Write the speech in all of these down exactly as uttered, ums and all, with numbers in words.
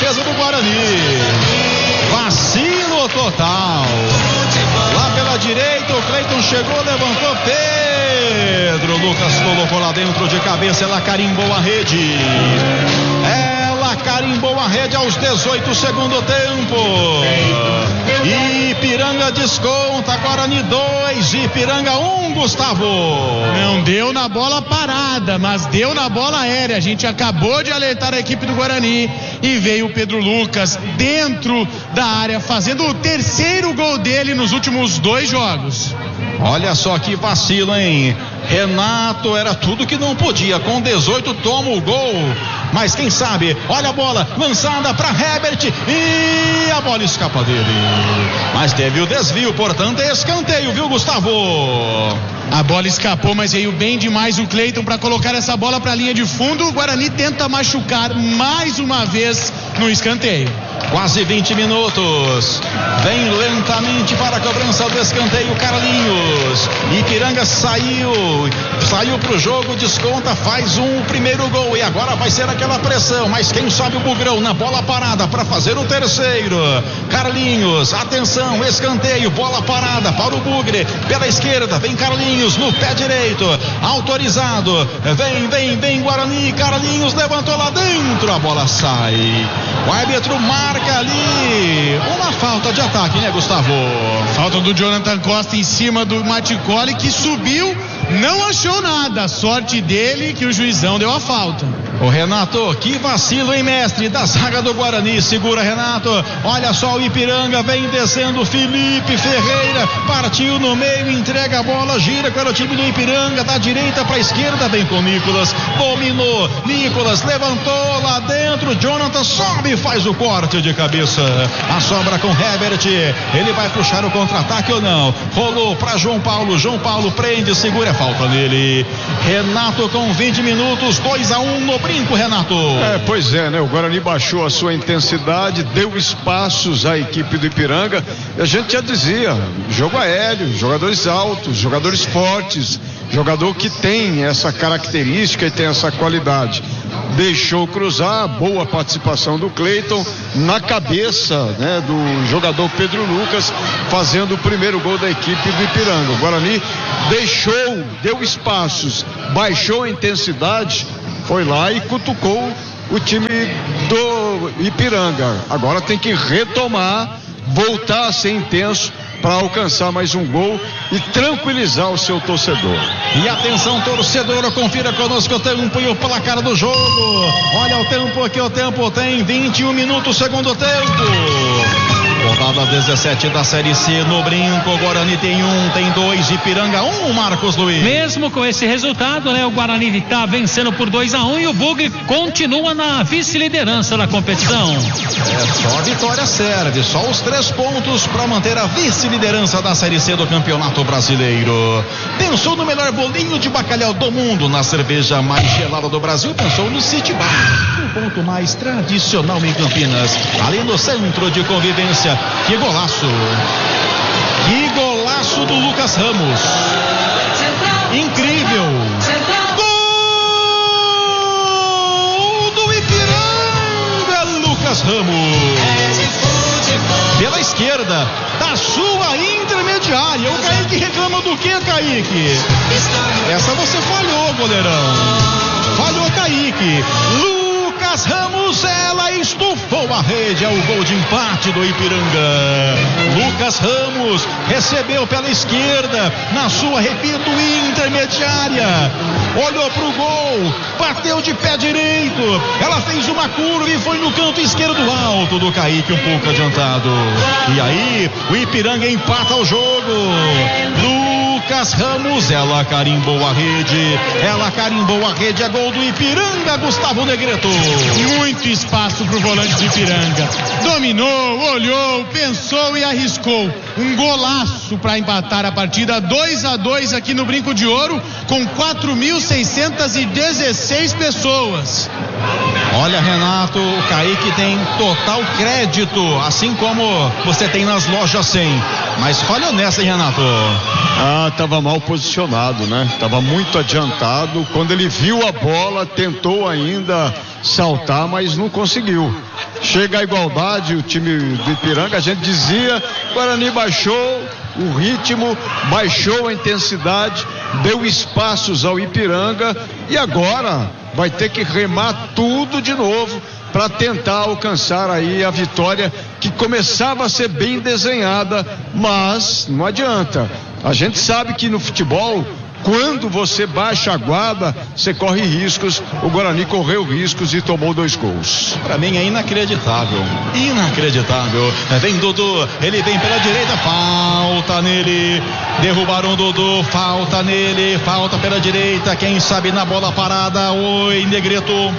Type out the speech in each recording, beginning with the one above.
defesa do Guarani. Vacilo total. Lá pela direita, o Cleiton chegou, levantou. Pedro Lucas colocou lá dentro de cabeça. Ela carimbou a rede. Ela carimbou a rede aos dezoito, segundo tempo. Ipiranga desconta, Guarani dois, Ipiranga um, Gustavo. Não deu na bola parada, mas deu na bola aérea. A gente acabou de alertar a equipe do Guarani e veio o Pedro Lucas dentro da área, fazendo o terceiro gol dele nos últimos dois jogos. Olha só que vacilo, hein? Renato era tudo que não podia. Com dezoito toma o gol. Mas quem sabe, olha a bola lançada para Herbert e a bola escapa dele. Mas teve o desvio, portanto é escanteio, viu, Gustavo? A bola escapou, mas veio bem demais o Cleiton para colocar essa bola para a linha de fundo. O Guarani tenta machucar mais uma vez no escanteio. Quase vinte minutos. Vem lentamente para a cobrança do escanteio, Carlinhos. Ipiranga saiu, saiu pro jogo, desconta, faz um primeiro gol e agora vai ser aquela pressão. Mas quem sabe o Bugrão na bola parada para fazer o terceiro. Carlinhos, atenção, escanteio, bola parada para o Bugre. Pela esquerda, vem Carlinhos no pé direito, autorizado. Vem, vem, vem Guarani. Carlinhos levantou lá dentro, a bola sai. O árbitro marca ali uma falta de ataque, né, Gustavo? Falta do Jonathan Costa em cima do Maticoli, que subiu, não achou nada. A sorte dele que o juizão deu a falta. O Renato, que vacilo, hein, mestre, da zaga do Guarani. Segura, Renato. Olha só o Ipiranga, vem descendo Felipe Ferreira, partiu no meio, entrega a bola, gira para o time do Ipiranga, da direita para a esquerda, vem com Nicolas, dominou, Nicolas levantou lá dentro, Jonathan sobe e faz o corte de cabeça. A sobra com Herbert, ele vai puxar o contra-ataque ou não? Rolou para João Paulo, João Paulo prende, segura, falta nele. Renato com vinte minutos, dois a um no brinco, Renato. É, pois é, né? O Guarani baixou a sua intensidade, deu espaços à equipe do Ipiranga. E a gente já dizia, jogo aéreo, jogadores altos, jogadores fortes, jogador que tem essa característica e tem essa qualidade. Deixou cruzar, boa participação do Cleiton na cabeça, né, do jogador Pedro Lucas, fazendo o primeiro gol da equipe do Ipiranga. O Guarani deixou, deu espaços, baixou a intensidade, foi lá e cutucou o time do Ipiranga. Agora tem que retomar, voltar a ser intenso para alcançar mais um gol e tranquilizar o seu torcedor. E atenção, torcedor, confira conosco o tempo e o placar do jogo. Olha o tempo aqui, o tempo tem vinte e um minutos, segundo tempo. Rodada dezessete da Série C no brinco. O Guarani tem um, tem dois, Ipiranga um, Marcos Luiz. Mesmo com esse resultado, né, o Guarani está vencendo por dois a um e o Bugre continua na vice-liderança da competição. É, só a vitória serve, só os três pontos para manter a vice-liderança da Série C do Campeonato Brasileiro. Pensou no melhor bolinho de bacalhau do mundo, na cerveja mais gelada do Brasil? Pensou no City Bar, o ponto mais tradicional em Campinas, ali no centro de convivência. Que golaço! Que golaço do Lucas Ramos! Incrível! Gol do Ipiranga, Lucas Ramos! Pela esquerda, da sua intermediária. O Kaique reclama do que, Kaique? Essa você falhou, goleirão. Falhou, Kaique. Lucas Ramos, ela estufou a rede, é o gol de empate do Ipiranga. Lucas Ramos recebeu pela esquerda, na sua, repito, intermediária, olhou pro gol, bateu de pé direito, ela fez uma curva e foi no canto esquerdo alto do Kaique, um pouco adiantado. E aí, o Ipiranga empata o jogo. Lucas Ramos, ela carimbou a rede, ela carimbou a rede, é gol do Ipiranga, Gustavo Negreto. Muito espaço pro volante do Ipiranga. Dominou, olhou, pensou e arriscou. Um golaço para empatar a partida, dois a dois aqui no Brinco de Ouro, com quatro mil seiscentas e dezesseis pessoas. Olha, Renato, o Kaique tem total crédito, assim como você tem nas lojas cem. Mas falhou nessa, hein, Renato? Ah, estava mal posicionado, né? Estava muito adiantado. Quando ele viu a bola, tentou ainda saltar, mas não conseguiu. chega a igualdade, o time do Ipiranga, a gente dizia, Guarani baixou o ritmo, baixou a intensidade, deu espaços ao Ipiranga e agora vai ter que remar tudo de novo para tentar alcançar aí a vitória que começava a ser bem desenhada, mas não adianta. A gente sabe que no futebol, quando você baixa a guarda, você corre riscos. O Guarani correu riscos e tomou dois gols. Pra mim é inacreditável. Inacreditável. Vem Dudu, ele vem pela direita, falta nele. Derrubaram o Dudu, falta nele, falta pela direita. Quem sabe na bola parada. Oi, Negreto.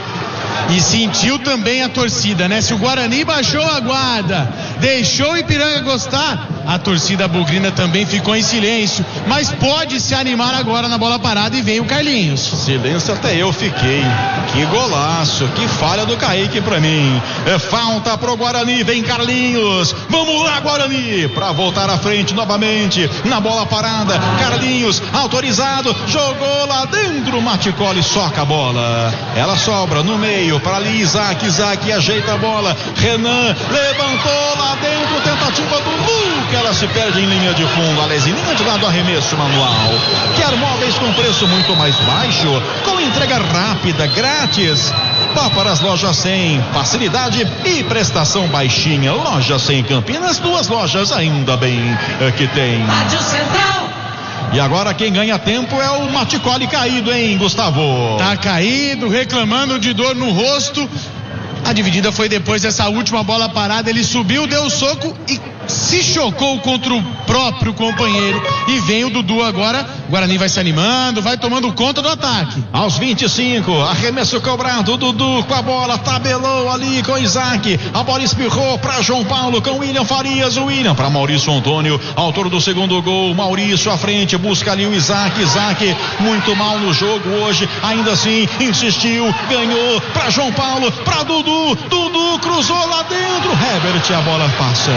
E sentiu também a torcida, né? Se o Guarani baixou a guarda, deixou o Ipiranga gostar, a torcida bugrina também ficou em silêncio, mas pode se animar agora na bola parada e vem o Carlinhos. Silêncio até eu fiquei. Que golaço, que falha do Kaique pra mim. É falta pro Guarani, vem Carlinhos. Vamos lá, Guarani, pra voltar à frente novamente na bola parada. Carlinhos, autorizado, jogou lá dentro, Maticoli soca a bola. Ela sobra no meio para ali, Isaac, Isaac ajeita a bola. Renan levantou lá dentro, tentativa do Lu, que ela se perde em linha de fundo. Aliás, em linha de lado, arremesso manual. Quer móveis com preço muito mais baixo, com entrega rápida, grátis. Vá para as lojas cem, facilidade e prestação baixinha. Loja cem Campinas, duas lojas, ainda bem que tem. Rádio Central. E agora quem ganha tempo é o Maticoli caído, hein, Gustavo? Tá caído, reclamando de dor no rosto. A dividida foi depois dessa última bola parada. Ele subiu, deu o soco e se chocou contra o próprio companheiro. E vem o Dudu agora. O Guarani vai se animando, vai tomando conta do ataque. Aos vinte e cinco, arremesso cobrado, Dudu com a bola, tabelou ali com Isaac. A bola espirrou para João Paulo com William Farias. O William para Maurício Antônio, autor do segundo gol. Maurício à frente, busca ali o Isaac. Isaac muito mal no jogo hoje, ainda assim insistiu, ganhou para João Paulo, para Dudu. Dudu cruzou lá dentro. Herbert, a bola passa.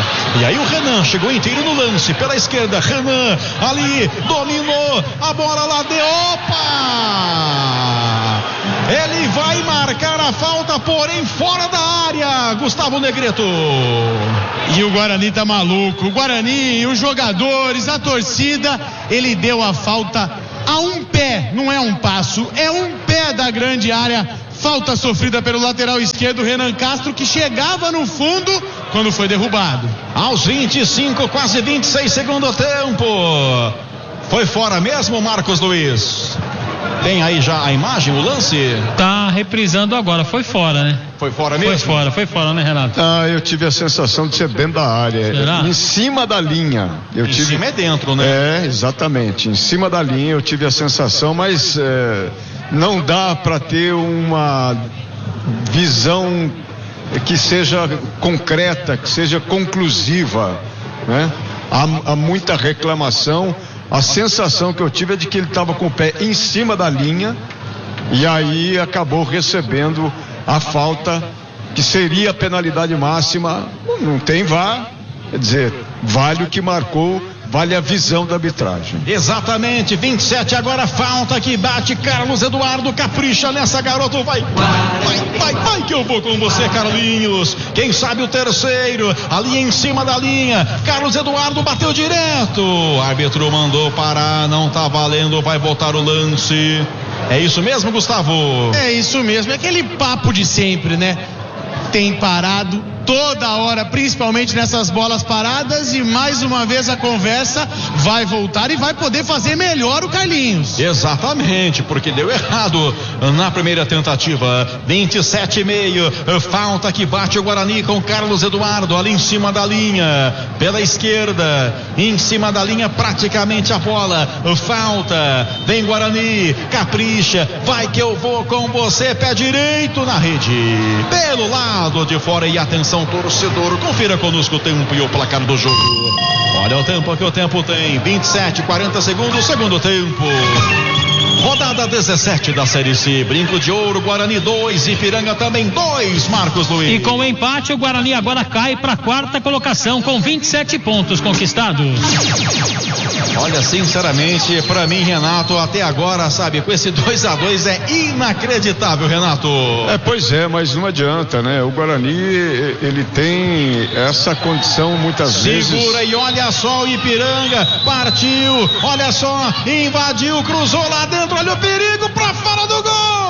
E aí o Renan chegou inteiro no lance pela esquerda. Renan ali dominou a bola lá de opa! Ele vai marcar a falta, porém fora da área. Gustavo Negreto. E o Guarani tá maluco. O Guarani, os jogadores, a torcida. Ele deu a falta a um pé, não é um passo, é um pé da grande área. Falta sofrida pelo lateral esquerdo, Renan Castro, que chegava no fundo quando foi derrubado. Aos vinte e cinco, quase vinte e seis segundo tempo. Foi fora mesmo, Marcos Luiz? Tem aí já a imagem, o lance? Tá reprisando agora, foi fora, né? Foi fora mesmo? Foi fora, foi fora, né, Renato? Ah, eu tive a sensação de ser dentro da área. Será? Em cima da linha. Eu em tive... cima é dentro, né? É, exatamente. Em cima da linha eu tive a sensação, mas é, não dá para ter uma visão que seja concreta, que seja conclusiva, né? Há, há muita reclamação. A sensação que eu tive é de que ele estava com o pé em cima da linha e aí acabou recebendo a falta que seria a penalidade máxima. Não tem V A R, quer dizer, vale o que marcou, vale a visão da arbitragem. Exatamente, vinte e sete agora, falta que bate Carlos Eduardo, capricha nessa, garoto, vai, vai, vai, vai, vai que eu vou com você, Carlinhos. Quem sabe o terceiro, ali em cima da linha, Carlos Eduardo bateu direto, o árbitro mandou parar, não tá valendo, vai voltar o lance. É isso mesmo, Gustavo? É isso mesmo, é aquele papo de sempre, né? Tem parado toda hora, principalmente nessas bolas paradas, e mais uma vez a conversa vai voltar e vai poder fazer melhor o Carlinhos. Exatamente, porque deu errado na primeira tentativa. vinte e sete e meio, falta que bate o Guarani com Carlos Eduardo ali em cima da linha, pela esquerda, em cima da linha praticamente a bola, falta, vem Guarani, capricha, vai que eu vou com você, pé direito na rede, pelo lado de fora, e atenção torcedor, confira conosco o tempo e o placar do jogo. Olha o tempo que o tempo tem, vinte e sete, quarenta segundos, segundo tempo. Rodada dezessete da Série C, Brinco de Ouro, Guarani dois, Ipiranga também dois, Marcos Luiz. E com o empate, o Guarani agora cai para a quarta colocação com vinte e sete pontos conquistados. Olha, sinceramente, pra mim, Renato, até agora, sabe, com esse dois a dois é inacreditável, Renato. É, pois é, mas não adianta, né? O Guarani, ele tem essa condição muitas Segura vezes. Segura e olha só o Ipiranga, partiu, olha só, invadiu, cruzou lá dentro, olha o perigo pra fora do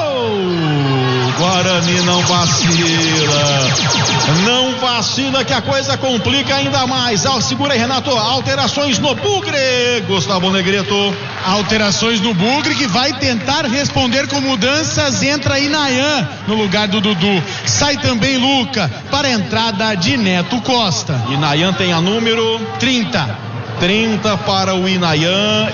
gol. Guarani não vacila, não vacila que a coisa complica ainda mais. Segura aí, Renato, alterações no Bugre, Gustavo Negreto. Alterações no Bugre, que vai tentar responder com mudanças. Entra Inayan no lugar do Dudu, sai também Luca para a entrada de Neto Costa. Inayan tem a número trinta. trinta para o Inayan.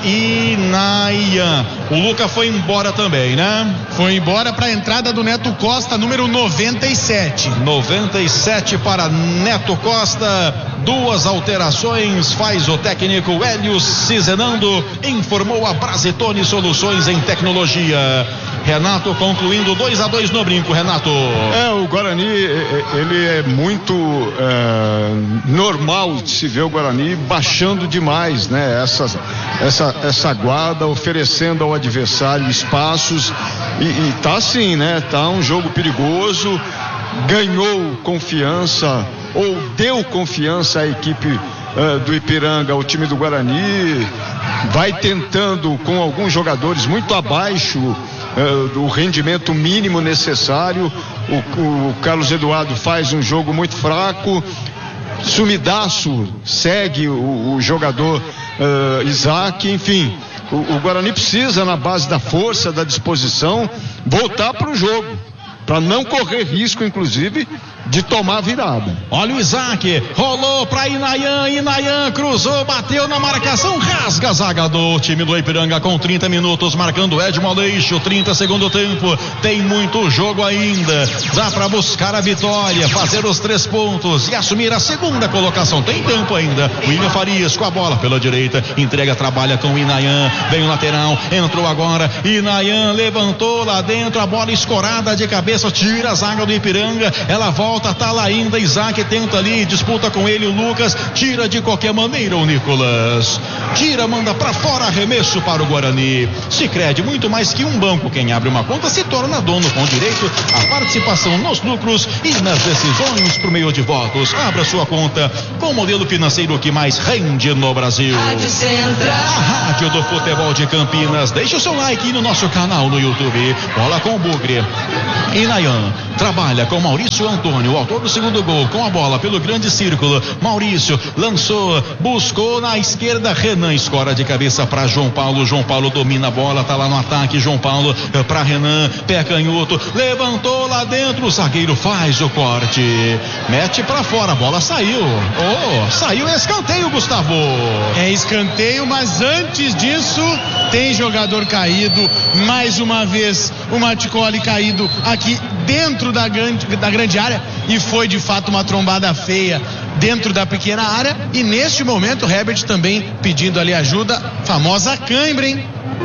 Inayan. O Luca foi embora também, né? Foi embora para a entrada do Neto Costa, número noventa e sete. noventa e sete para Neto Costa. Duas alterações faz o técnico Hélio Cizenando, informou a Brasitone Soluções em Tecnologia. Renato concluindo dois a dois no brinco, Renato. É, o Guarani, ele é muito é, normal de se ver o Guarani baixando demais, né? Essa, essa, essa guarda, oferecendo ao adversário espaços e, e tá assim, né? Tá um jogo perigoso, ganhou confiança ou deu confiança à equipe uh, do Ipiranga, ao time do Guarani, vai tentando com alguns jogadores muito abaixo uh, do rendimento mínimo necessário. O, o Carlos Eduardo faz um jogo muito fraco. Sumidaço segue o, o jogador uh, Isaac, enfim, o, o Guarani precisa, na base da força, da disposição, voltar para o jogo, para não correr risco, inclusive, de tomar virada. Olha o Isaac, rolou para Inayan, Inayan cruzou, bateu na marcação, rasga a zaga do time do Ipiranga com trinta minutos, marcando Edmo Aleixo, trinta segundo tempo, tem muito jogo ainda, dá para buscar a vitória, fazer os três pontos e assumir a segunda colocação, tem tempo ainda. William Farias com a bola pela direita, entrega, trabalha com Inayan, vem o lateral, entrou agora, Inayan levantou lá dentro, a bola escorada de cabeça, tira a zaga do Ipiranga, ela volta, tá lá ainda, Isaac tenta ali, disputa com ele o Lucas, tira de qualquer maneira o Nicolas, tira, manda pra fora, arremesso para o Guarani. Sicredi, muito mais que um banco, quem abre uma conta se torna dono, com direito à participação nos lucros e nas decisões por meio de votos. Abra sua conta com o modelo financeiro que mais rende no Brasil. A Rádio do Futebol de Campinas. Deixa o seu like no nosso canal no YouTube. Bola com o Bugre. Inayan trabalha com Maurício Antônio, o autor do segundo gol, com a bola pelo grande círculo. Maurício lançou, buscou na esquerda, Renan escora de cabeça para João Paulo. João Paulo domina a bola, tá lá no ataque. João Paulo para Renan, pé canhoto, levantou lá dentro, o zagueiro faz o corte, mete para fora, a bola saiu. Oh, saiu escanteio, Gustavo. É escanteio, mas antes disso tem jogador caído, mais uma vez o Maticoli caído aqui dentro da grande, da grande área, e foi de fato uma trombada feia dentro da pequena área. E neste momento o Herbert também pedindo ali ajuda, famosa cãibra, hein?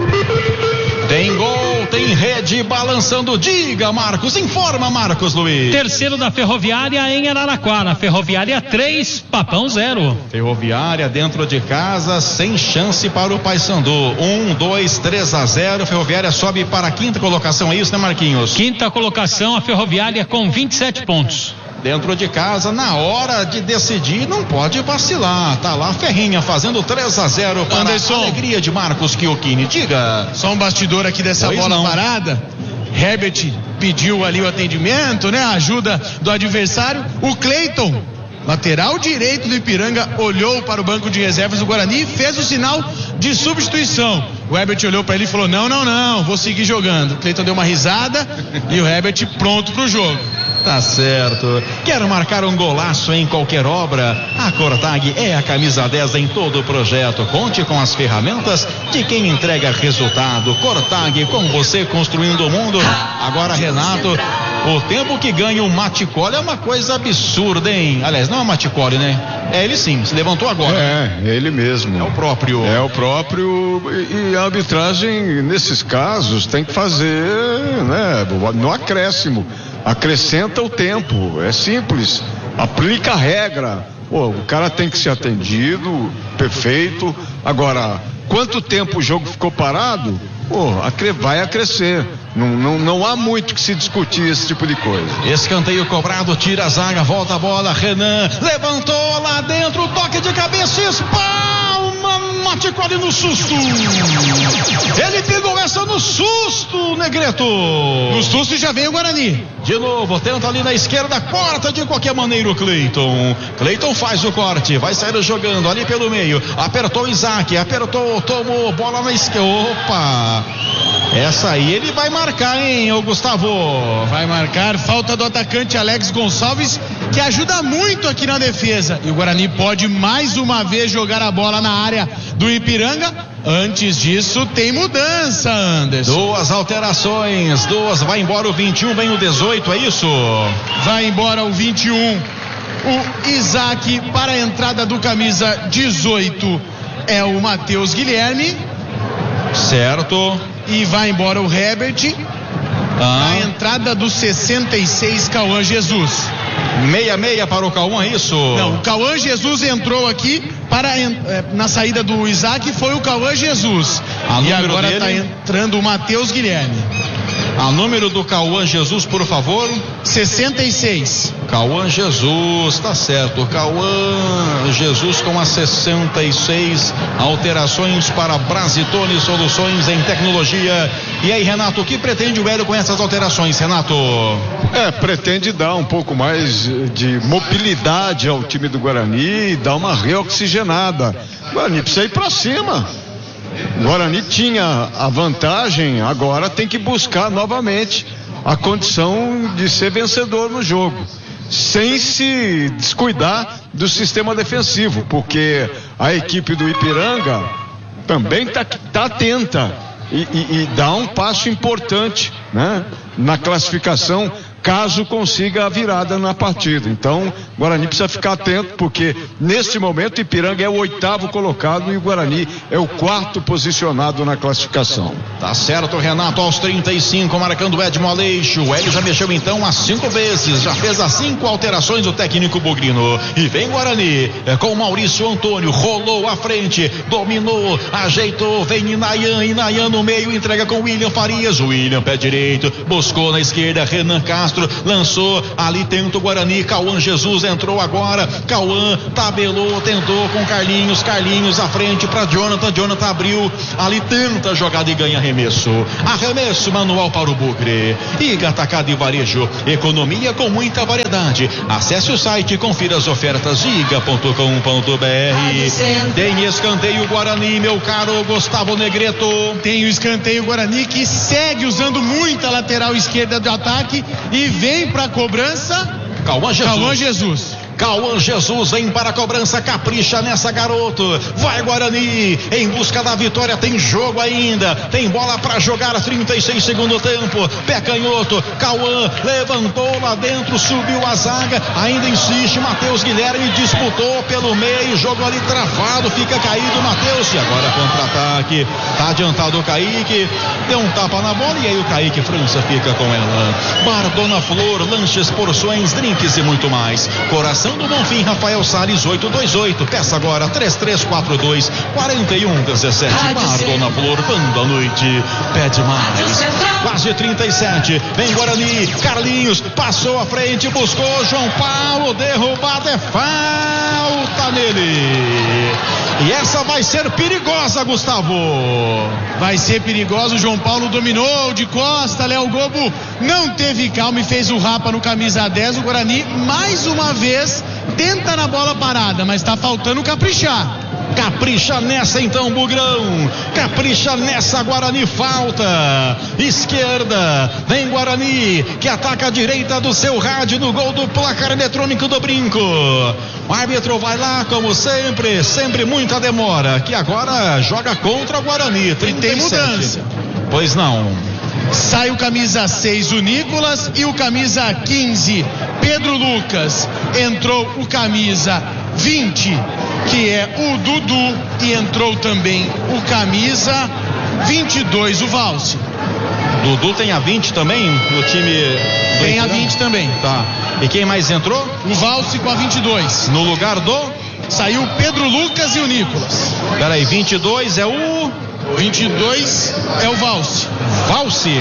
Tem gol, tem rede balançando. Diga, Marcos, informa, Marcos Luiz. Terceiro da Ferroviária em Araraquara. Ferroviária três, Papão zero. Ferroviária dentro de casa, sem chance para o Paysandu. um, dois, três a zero. Ferroviária sobe para a quinta colocação, é isso, né, Marquinhos? Quinta colocação, a Ferroviária com vinte e sete pontos. Dentro de casa, na hora de decidir, não pode vacilar. Tá lá Ferrinha fazendo três a zero para Anderson. a alegria de Marcos Chiocchini. Diga. Só um bastidor aqui dessa Pois bola não. parada. Herbert pediu ali o atendimento, né? A ajuda do adversário. O Cleiton, lateral direito do Ipiranga, olhou para o banco de reservas do Guarani e fez o sinal de substituição. O Herbert olhou para ele e falou: não, não, não, vou seguir jogando. O Cleiton deu uma risada e o Herbert pronto pro jogo. Tá certo. Quer marcar um golaço em qualquer obra? A Cortag é a camisa dez em todo o projeto. Conte com as ferramentas de quem entrega resultado. Cortag, com você construindo o mundo. Agora, Renato, o tempo que ganha o Maticoli é uma coisa absurda, hein? Aliás, não é o Maticoli, né? É ele sim, se levantou agora. É, ele mesmo. É o próprio. É o próprio, e, e a arbitragem nesses casos tem que fazer, né, no acréscimo. Acrescenta o tempo, é simples, aplica a regra. Pô, o cara tem que ser atendido, perfeito. Agora, quanto tempo o jogo ficou parado, pô, vai a crescer. Não, não, não há muito que se discutir esse tipo de coisa. Escanteio cobrado, tira a zaga, volta a bola, Renan levantou lá dentro, toque de cabeça, espalma, Maticou ali no susto. Ele pegou essa no susto, Negreto. No susto já vem o Guarani. De novo, tenta ali na esquerda, corta de qualquer maneira o Cleiton. Cleiton faz o corte, vai sair jogando ali pelo meio. Apertou o Isaac, apertou, tomou, bola na esquerda. Opa! Essa aí ele vai marcar, hein, ô Gustavo? Vai marcar, falta do atacante Alex Gonçalves, que ajuda muito aqui na defesa. E o Guarani pode mais uma vez jogar a bola na área do Ipiranga. Antes disso, tem mudança, Anderson. Duas alterações, duas, vai embora o vinte e um, vem o dezoito, é isso? Vai embora o vinte e um, o Isaac, para a entrada do camisa dezoito é o Matheus Guilherme. Certo. E vai embora o Herbert. Ah. A entrada do sessenta e seis, Cauã Jesus. Meia meia para o Cauã, isso? Não, o Cauã Jesus entrou aqui para na saída do Isaac, foi o Cauã Jesus. A e agora está entrando o Matheus Guilherme. A número do Cauã Jesus, por favor. sessenta e seis. Cauã Jesus, tá certo. Cauã Jesus com a sessenta e seis. Alterações para Brasitone Soluções em Tecnologia. E aí, Renato, o que pretende o Hélio com essas alterações, Renato? É, pretende dar um pouco mais de mobilidade ao time do Guarani e dar uma reoxigenada. O Guarani precisa ir pra cima. O Guarani tinha a vantagem, agora tem que buscar novamente a condição de ser vencedor no jogo, sem se descuidar do sistema defensivo, porque a equipe do Ipiranga também está tá atenta e, e, e dá um passo importante, né, na classificação, caso consiga a virada na partida. Então, o Guarani precisa ficar atento, porque neste momento o Ipiranga é o oitavo colocado e o Guarani é o quarto posicionado na classificação. Tá certo, Renato, aos trinta e cinco, marcando o Edmo Aleixo. O Hélio já mexeu então as cinco vezes, já fez as cinco alterações o técnico bugrino. E vem Guarani, é, com o Maurício Antônio, rolou à frente, dominou, ajeitou, vem Inayan, Inayan no meio, entrega com William Farias. O William, pé direito, buscou na esquerda, Renan Castro lançou, ali tenta o Guarani, Cauã Jesus entrou agora, Cauã tabelou, tentou com Carlinhos, Carlinhos à frente para Jonathan, Jonathan abriu, ali tenta a jogada e ganha arremesso, arremesso manual para o Bugre. Iga Atacado e Varejo, economia com muita variedade. Acesse o site e confira as ofertas iga ponto com ponto br. Tem escanteio Guarani, meu caro Gustavo Negreto. Tem o escanteio Guarani, que segue usando muita lateral esquerda do ataque e vem para a cobrança Cauã Jesus. Cauã Jesus. Cauã Jesus vem para a cobrança, capricha nessa, garoto. Vai Guarani, em busca da vitória, tem jogo ainda, tem bola para jogar, trinta e seis segundo tempo, pé canhoto, Cauã levantou lá dentro, subiu a zaga, ainda insiste, Matheus Guilherme disputou pelo meio, jogo ali travado, fica caído Matheus, e agora contra-ataque, tá adiantado o Kaique, deu um tapa na bola e aí o Kaique França fica com ela. Bar Dona Flor, lanches, porções, drinks e muito mais. Coração do Bonfim, Rafael Salles oito dois oito, peça agora três três quatro dois, quatro um um sete. Bar Dona Flor, banda à noite, pede mais. Quase trinta e sete, vem Guarani, Carlinhos, passou à frente, buscou João Paulo, derrubada, é falta nele. E essa vai ser perigosa, Gustavo. Vai ser perigosa, o João Paulo dominou de costa, Léo Gobo não teve calma e fez o rapa no camisa dez. O Guarani mais uma vez tenta na bola parada, mas tá faltando caprichar. Capricha nessa então, Bugrão. Capricha nessa, Guarani, falta. Esquerda, vem Guarani, que ataca a direita do seu rádio no gol do placar eletrônico do Brinco. O árbitro vai lá, como sempre, sempre muita demora, que agora joga contra o Guarani. trinta e sete. Tem mudança. Pois não. Sai o camisa seis, o Nicolas, e o camisa quinze, Pedro Lucas. Entrou o camisa vinte, que é o Dudu, e entrou também o camisa vinte e dois, o Valse. Dudu tem a vinte também no time do Tem a vinte também. Tá. E quem mais entrou? O Valse com a vinte e dois. No lugar do Saiu Pedro Lucas e o Nicolas. Peraí, vinte e dois é o... vinte e dois é o Valse. Valse.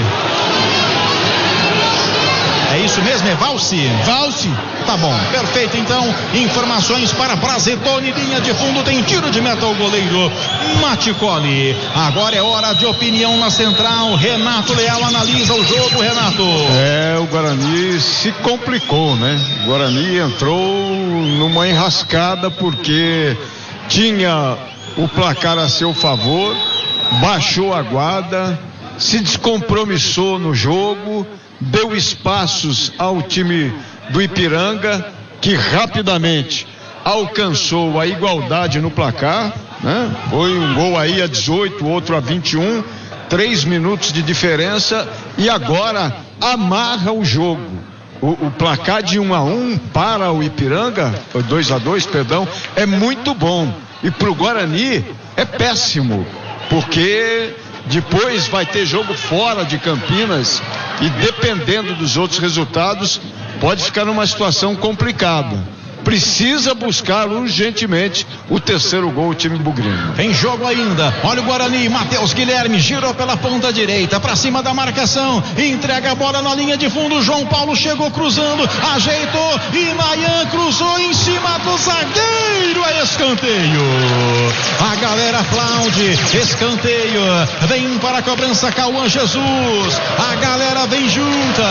É isso mesmo, é Valse? Valse. Tá bom, perfeito. Então, informações para Brasetone, linha de fundo, tem tiro de meta ao goleiro Maticoli. Agora é hora de opinião na central. Renato Leal analisa o jogo, Renato. É, o Guarani se complicou, né? O Guarani entrou numa enrascada porque tinha o placar a seu favor, baixou a guarda, se descompromissou no jogo, deu espaços ao time do Ipiranga, que rapidamente alcançou a igualdade no placar, né? Foi um gol aí a dezoito, outro a vinte e um, três minutos de diferença, e agora amarra o jogo. O, o placar de um a um para o Ipiranga, dois a dois, perdão, é muito bom, e para o Guarani é péssimo, porque depois vai ter jogo fora de Campinas e, dependendo dos outros resultados, pode ficar numa situação complicada. Precisa buscar urgentemente o terceiro gol, o time bugrino. Tem jogo ainda. Olha o Guarani, Matheus Guilherme girou pela ponta direita, pra cima da marcação, entrega a bola na linha de fundo. João Paulo chegou cruzando, ajeitou e Nayan cruzou em cima do zagueiro. É escanteio. A galera aplaude. Escanteio. Vem para a cobrança Cauã Jesus. A galera vem junta.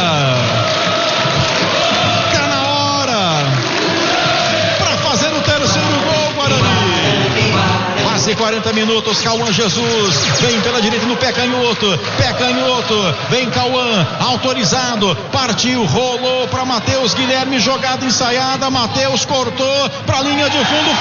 Quase quarenta minutos, Cauã Jesus vem pela direita no pé canhoto, pé canhoto, vem Cauã, autorizado, partiu, rolou para Matheus Guilherme, jogada ensaiada, Matheus cortou para a linha de fundo,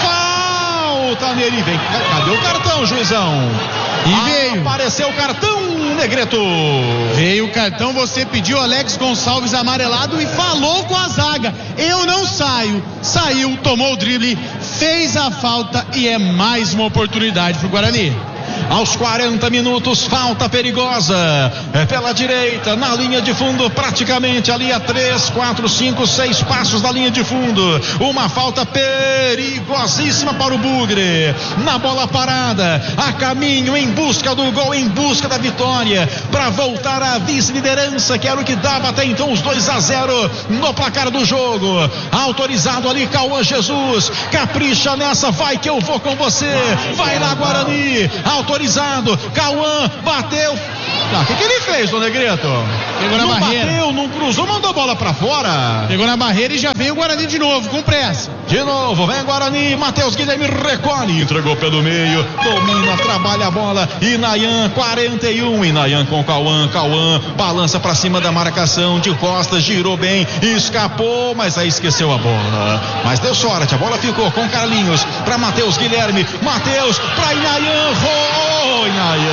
falta nele, vem, cadê o cartão, juizão? E ah, veio. Apareceu o cartão, Negreto. Veio o cartão, você pediu Alex Gonçalves amarelado e falou com a zaga. Eu não saio. Saiu, tomou o drible, fez a falta e é mais uma oportunidade pro Guarani. Aos quarenta minutos, falta perigosa. É pela direita, na linha de fundo, praticamente ali a três, quatro, cinco, seis passos da linha de fundo. Uma falta perigosíssima para o Bugre. Na bola parada, a caminho, em busca do gol, em busca da vitória, para voltar à vice-liderança, que era o que dava até então os dois a zero no placar do jogo. Autorizado ali, Cauã Jesus. Capricha nessa, vai que eu vou com você. Vai lá, Guarani. Autorizado, Cauã bateu. O ah, que, que ele fez, Dona Negreto? Pegou na não barreira. Bateu, não cruzou, mandou a bola pra fora. Pegou na barreira e já veio o Guarani de novo, com pressa. De novo, vem Guarani, Matheus Guilherme recolhe, entregou pelo meio, domina, trabalha a bola, Inayan, quarenta e um, Inayan com Cauã, Cauã, balança pra cima da marcação, de costas, girou bem, escapou, mas aí esqueceu a bola. Mas deu sorte, a bola ficou com Carlinhos, pra Matheus Guilherme, Matheus, pra Inayan, oh,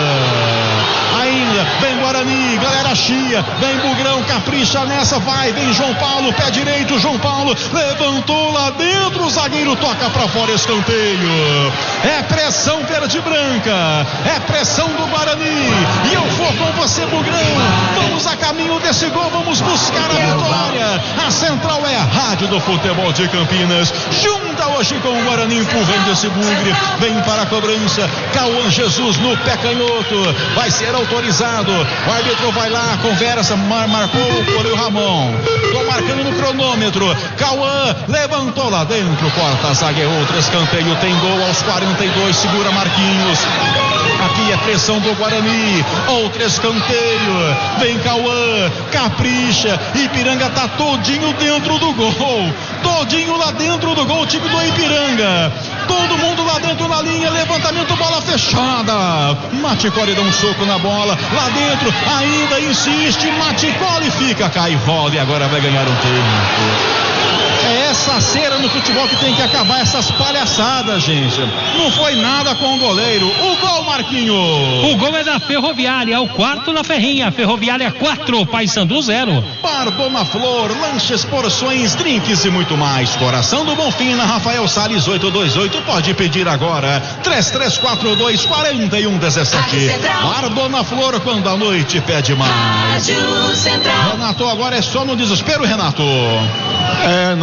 Inayan. Ainda, vem Guarani, galera chia, vem Bugrão, capricha nessa, vai, vem João Paulo, pé direito, João Paulo, levantou lá dentro, o zagueiro toca pra fora, escanteio. É pressão verde e branca, é pressão do Guarani, e eu vou com você, Bugrão, vamos a caminho desse gol, vamos buscar a vitória. A central é a rádio do futebol de Campinas, junta hoje com o Guarani, empurrando esse Bugre, vem para a cobrança, Cauã Jesus no pé canhoto, vai ser autorizado, o árbitro vai lá, conversa, mar, marcou o goleiro Ramon, tô marcando no cronômetro, Cauã levantou lá dentro, corta a zaga, é outro escanteio, tem gol aos quarenta e dois, segura Marquinhos, aqui é pressão do Guarani, outro escanteio, vem Cauã, capricha, Ipiranga tá todinho dentro do gol, todinho lá dentro do gol, o time do Ipiranga, todo mundo lá dentro na linha, levantamento, bola fechada, Maticoli dá um soco na bola, lá dentro, ainda insiste, Maticoli fica, cai, rola e agora vai ganhar um tempo. É essa cera no futebol que tem que acabar, essas palhaçadas, gente. Não foi nada com o goleiro. O gol, Marquinho. O gol é da Ferroviária, é o quarto na Ferrinha. Ferroviária quatro, Paysandu zero. Bar Dona Flor, lanches, porções, drinks e muito mais. Coração do Bonfim, na Rafael Salles oito dois oito. Pode pedir agora. três três quatro dois, quatro um um sete. Bar Dona Flor, quando a noite pede mais. Renato, agora é só no desespero, Renato. É, na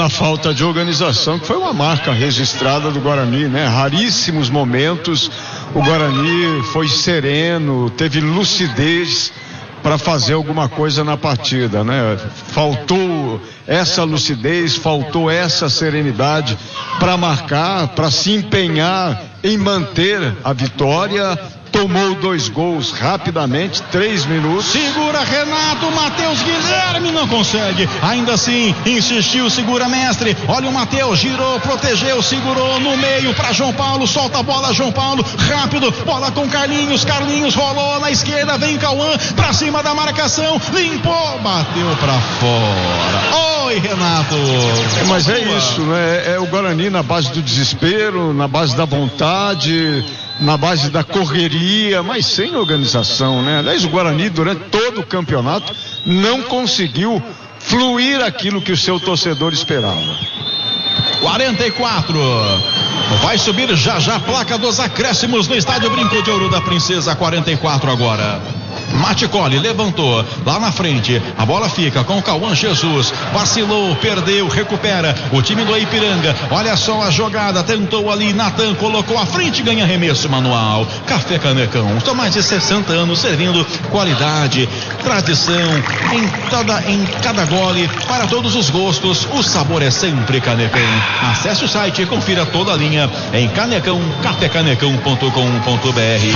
na falta de organização, que foi uma marca registrada do Guarani, né? Raríssimos momentos, o Guarani foi sereno, teve lucidez para fazer alguma coisa na partida, né? Faltou essa lucidez, faltou essa serenidade para marcar, para se empenhar em manter a vitória. Tomou dois gols rapidamente, três minutos. Segura Renato, Matheus Guilherme não consegue. Ainda assim, insistiu, segura mestre. Olha o Matheus, girou, protegeu, segurou no meio para João Paulo. Solta a bola, João Paulo, rápido. Bola com Carlinhos, Carlinhos rolou na esquerda. Vem Cauã para cima da marcação. Limpou, bateu para fora. Oi, Renato. É, mas é isso, né? É o Guarani na base do desespero, na base da vontade, na base da correria, mas sem organização, né? Aliás, o Guarani durante todo o campeonato não conseguiu fluir aquilo que o seu torcedor esperava. quarenta e quatro. Vai subir já já a placa dos acréscimos no estádio Brinco de Ouro da Princesa. quarenta e quatro agora. Maticoli levantou lá na frente, a bola fica com o Cauã Jesus, vacilou, perdeu, recupera o time do Ipiranga. Olha só a jogada, tentou ali, Natan colocou à frente, ganha arremesso manual. Café Canecão, são mais de sessenta anos servindo qualidade, tradição em cada, em cada gole, para todos os gostos. O sabor é sempre Canecão. Acesse o site e confira toda a linha em canecão, café canecão ponto com ponto b r.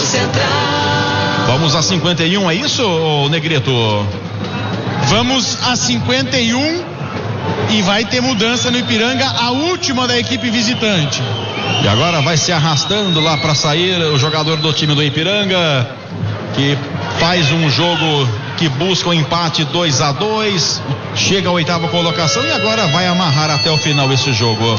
Vamos a cinquenta e um, é isso, Negrito? Vamos a cinquenta e um e vai ter mudança no Ipiranga, a última da equipe visitante. E agora vai se arrastando lá para sair o jogador do time do Ipiranga, que faz um jogo que busca o empate dois a dois, chega à oitava colocação e agora vai amarrar até o final esse jogo.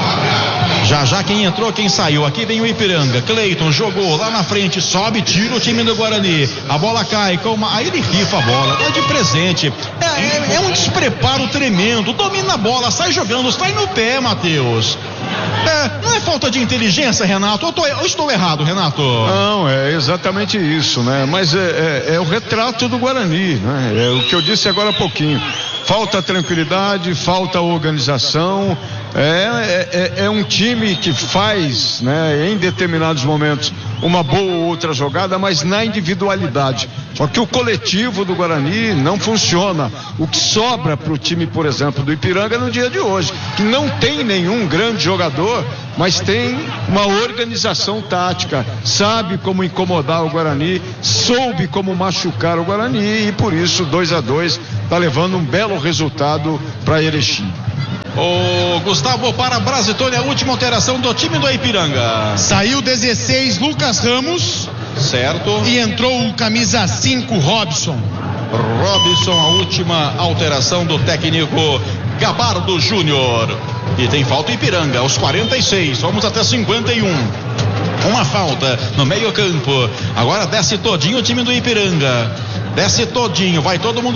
Já já quem entrou, quem saiu, aqui vem o Ipiranga. Cleiton jogou lá na frente, sobe, tira o time do Guarani, a bola cai, com uma... aí ele rifa a bola, dá de presente. É, é, é um despreparo tremendo, domina a bola, sai jogando, sai no pé, Matheus. É, não é falta de inteligência, Renato? Eu, tô, eu estou errado, Renato? Não, é exatamente isso, né? Mas é, é, é o retrato do Guarani, né? É o que eu disse agora há pouquinho. Falta tranquilidade, falta organização. É, é, é um time que faz, né, em determinados momentos uma boa ou outra jogada, mas na individualidade. Só que o coletivo do Guarani não funciona. O que sobra para o time, por exemplo, do Ipiranga no dia de hoje, que não tem nenhum grande jogador, mas tem uma organização tática, sabe como incomodar o Guarani, soube como machucar o Guarani, e por isso dois a dois está levando um belo resultado para Erechim. O Gustavo, para Brasitone, a última alteração do time do Ipiranga. Saiu dezesseis Lucas Ramos, certo, e entrou o camisa cinco Robson. Robson, a última alteração do técnico Gabardo Júnior. E tem falta Ipiranga aos quarenta e seis, vamos até cinquenta e um. Uma falta no meio campo. Agora desce todinho o time do Ipiranga, desce todinho, vai todo mundo